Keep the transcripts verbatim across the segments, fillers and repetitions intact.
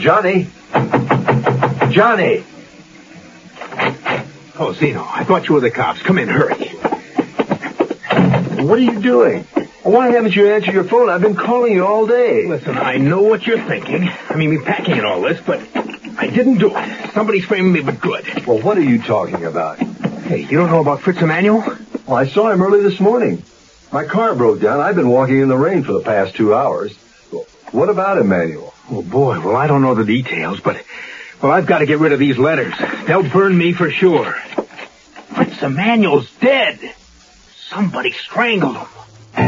Johnny? Johnny! Oh, Zeno, I thought you were the cops. Come in, hurry. What are you doing? Why haven't you answered your phone? I've been calling you all day. Listen, I know what you're thinking. I mean, me packing and all this, but I didn't do it. Somebody's framing me, but good. Well, what are you talking about? Hey, you don't know about Fritz Emanuel? Well, I saw him early this morning. My car broke down. I've been walking in the rain for the past two hours. What about Emanuel? Oh, boy, well, I don't know the details, but, well, I've got to get rid of these letters. They'll burn me for sure. Fritz Emanuel's dead. Somebody strangled him.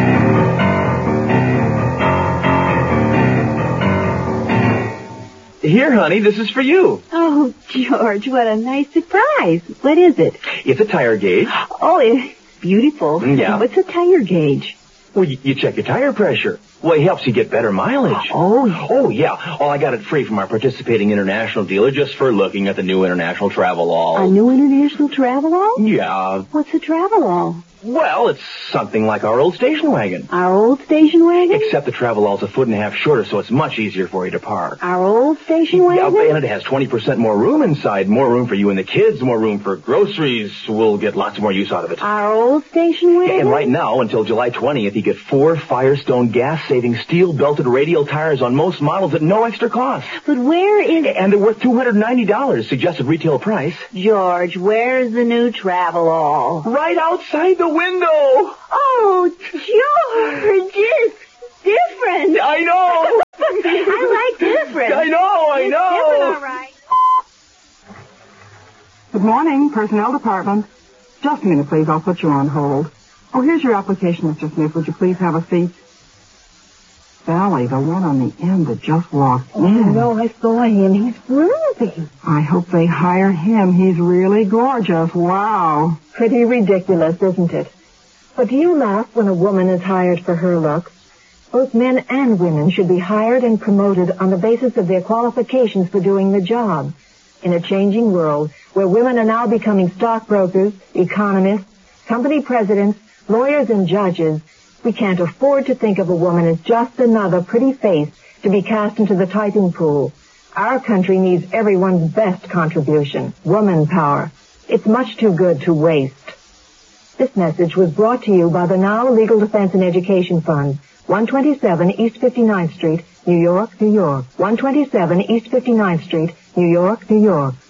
Here, honey, this is for you. Oh, George, what a nice surprise. What is it? It's a tire gauge. Oh, it's beautiful. Yeah. What's a tire gauge? Well, you, you check your tire pressure. Well, it helps you get better mileage. Oh. Oh, yeah. Oh, I got it free from our participating international dealer just for looking at the new international travel-all. A new international travel-all? Yeah. What's a travel-all? Well, it's something like our old station wagon. Our old station wagon? Except the travel-all's a foot and a half shorter, so it's much easier for you to park. Our old station wagon? Yeah, and it has twenty percent more room inside. More room for you and the kids, more room for groceries. We'll get lots more use out of it. Our old station wagon? And right now, until July twentieth, you get four Firestone gas-saving steel-belted radial tires on most models at no extra cost. But where is... And they're worth two hundred ninety dollars, suggested retail price. George, where's the new travel-all? Right outside the window. Oh, George, it's different. I know. I like different. I know, I it's know. Different, all right. Good morning, Personnel Department. Just a minute, please. I'll put you on hold. Oh, here's your application, Mister Smith. Would you please have a seat? Sally, the one on the end that just walked in. Oh, no, I saw him. He's groovy. I hope they hire him. He's really gorgeous. Wow. Pretty ridiculous, isn't it? But do you laugh when a woman is hired for her looks? Both men and women should be hired and promoted on the basis of their qualifications for doing the job. In a changing world where women are now becoming stockbrokers, economists, company presidents, lawyers, and judges, we can't afford to think of a woman as just another pretty face to be cast into the typing pool. Our country needs everyone's best contribution, woman power. It's much too good to waste. This message was brought to you by the Now Legal Defense and Education Fund, one twenty-seven East fifty-ninth Street, New York, New York. one twenty-seven East fifty-ninth Street, New York, New York.